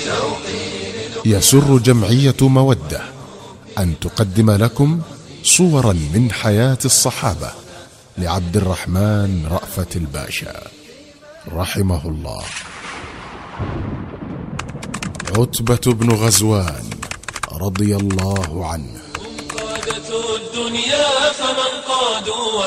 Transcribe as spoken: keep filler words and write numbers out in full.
يسر جمعية مودة أن تقدم لكم صورا من حياة الصحابة لعبد الرحمن رأفت الباشا رحمه الله. عتبة بن غزوان رضي الله عنه. قادة الدنيا فمن قادوا